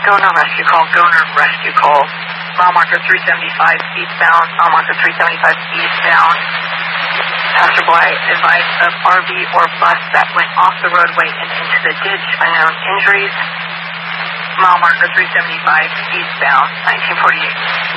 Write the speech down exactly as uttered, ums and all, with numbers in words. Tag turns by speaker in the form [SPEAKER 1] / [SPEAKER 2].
[SPEAKER 1] Donor rescue call, donor rescue call. Mile marker three seventy-five eastbound, mile marker three seventy-five eastbound. Passerby advised of R V or bus that went off the roadway and into the ditch. Unknown injuries. Mile marker three seventy-five eastbound, nineteen forty-eight.